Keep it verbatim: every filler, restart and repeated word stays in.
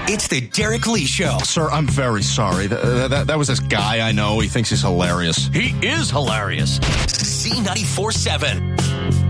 It's the Derek Lee Show. Sir, I'm very sorry. That, that, that was this guy I know. He thinks he's hilarious. He is hilarious. C ninety-four point seven.